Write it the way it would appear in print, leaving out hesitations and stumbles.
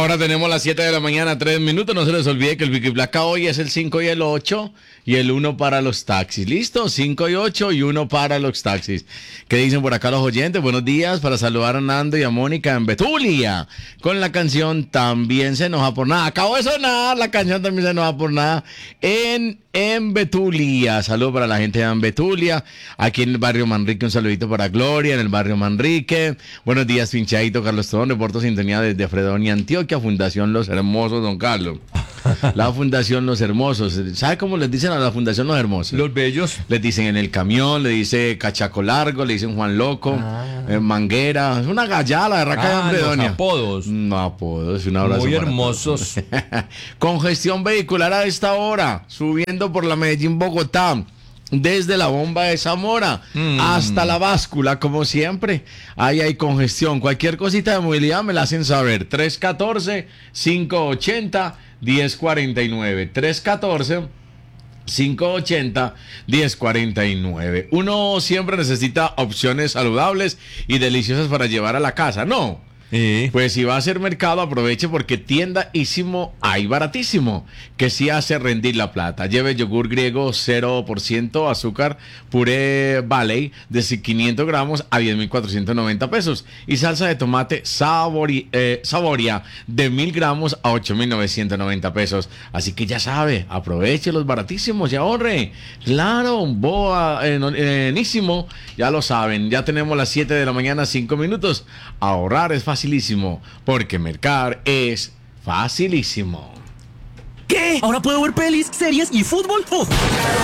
Ahora tenemos las 7 de la mañana, 3 minutos. No se les olvide que el Pico y Placa hoy es el 5 y el 8 y el 1 para los taxis. ¿Listo? 5 y 8 y 1 para los taxis. ¿Qué dicen por acá los oyentes? Buenos días para saludar a Nando y a Mónica en Betulia. Con la canción También se enoja por nada. Acabo de sonar la canción También se enoja por nada en Betulia. Saludos para la gente de Betulia. Aquí en el barrio Manrique, un saludito para Gloria en el barrio Manrique. Buenos días, pinchadito Carlos Tobón. Reporto sintonía desde Fredonia, Antioquia. Fundación Los Hermosos, don Carlos. La Fundación Los Hermosos. ¿Sabe cómo les dicen a la Fundación Los Hermosos? Los bellos. Les dicen en el camión, le dice Cachaco Largo, le dicen Juan Loco, Manguera. Es una gallada de Raca de Fredonia. Los apodos. No apodos, un abrazo. Muy para hermosos. todos. Congestión vehicular a esta hora, subiendo por la Medellín-Bogotá. Desde la bomba de Zamora hasta la báscula, como siempre, ahí hay congestión. Cualquier cosita de movilidad me la hacen saber. 314-580-1049. 314-580-1049. Uno siempre necesita opciones saludables y deliciosas para llevar a la casa, ¿no? Pues si va a hacer mercado, aproveche porque tienda Ísimo hay baratísimo, que sí hace rendir la plata. Lleve yogur griego 0% azúcar, puré Valley de 500 gramos a 10.490 pesos. Y salsa de tomate Saboria de 1.000 gramos a 8.990 pesos. Así que ya sabe, aproveche los baratísimos y ahorre. Claro, boa en Ísimo, ya lo saben. Ya tenemos las 7 de la mañana, 5 minutos. Ahorrar es facilísimo, porque mercar es facilísimo. ¿Qué? ¿Ahora puedo ver pelis, series y fútbol? ¡Oh!